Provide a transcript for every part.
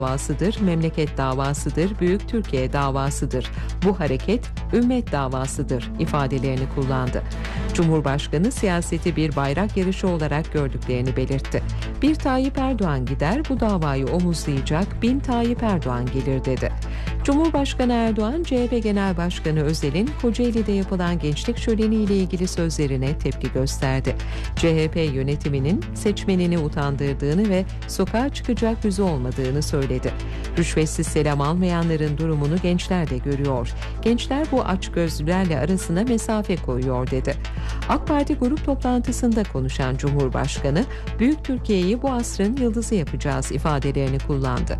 davasıdır, memleket davasıdır, büyük Türkiye davasıdır. Bu hareket ümmet davasıdır ifadelerini kullandı. Cumhurbaşkanı siyaseti bir bayrak yarışı olarak gördüklerini belirtti. Bir Tayyip Erdoğan gider, bu davayı omuzlayacak 1000 Tayyip Erdoğan gelir dedi. Cumhurbaşkanı Erdoğan, CHP Genel Başkanı Özel'in Kocaeli'de yapılan gençlik şöleni ile ilgili sözlerine tepki gösterdi. CHP yönetiminin seçmenini utandırdığını ve sokağa çıkacak yüzü olmadığını söyledi. Rüşvetsiz selam almayanların durumunu gençler de görüyor. Gençler bu açgözlülerle arasına mesafe koyuyor dedi. AK Parti grup toplantısında konuşan Cumhurbaşkanı, büyük Türkiye'yi bu asrın yıldızı yapacağız ifadelerini kullandı.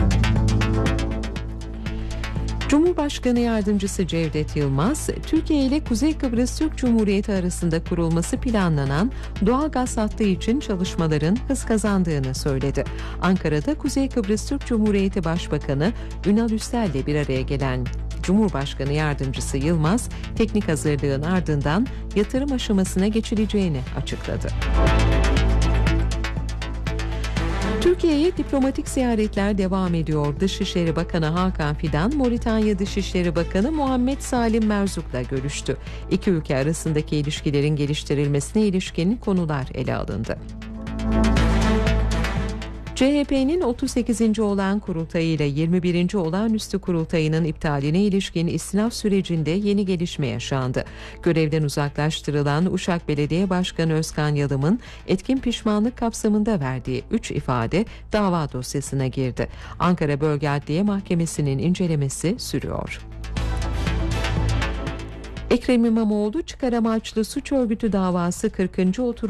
Cumhurbaşkanı Yardımcısı Cevdet Yılmaz, Türkiye ile Kuzey Kıbrıs Türk Cumhuriyeti arasında kurulması planlanan doğalgaz hattı için çalışmaların hız kazandığını söyledi. Ankara'da Kuzey Kıbrıs Türk Cumhuriyeti Başbakanı Ünal Üstel ile bir araya gelen Cumhurbaşkanı Yardımcısı Yılmaz, teknik hazırlığın ardından yatırım aşamasına geçileceğini açıkladı. Türkiye'ye diplomatik ziyaretler devam ediyor. Dışişleri Bakanı Hakan Fidan, Moritanya Dışişleri Bakanı Muhammed Salim Merzuk'la görüştü. İki ülke arasındaki ilişkilerin geliştirilmesine ilişkin konular ele alındı. CHP'nin 38. olağan kurultayı ile 21. olağanüstü kurultayının iptaline ilişkin istinaf sürecinde yeni gelişme yaşandı. Görevden uzaklaştırılan Uşak Belediye Başkanı Özkan Yalım'ın etkin pişmanlık kapsamında verdiği 3 ifade dava dosyasına girdi. Ankara Bölge Adliye Mahkemesi'nin incelemesi sürüyor. Ekrem İmamoğlu çıkar amaçlı suç örgütü davası 40. oturum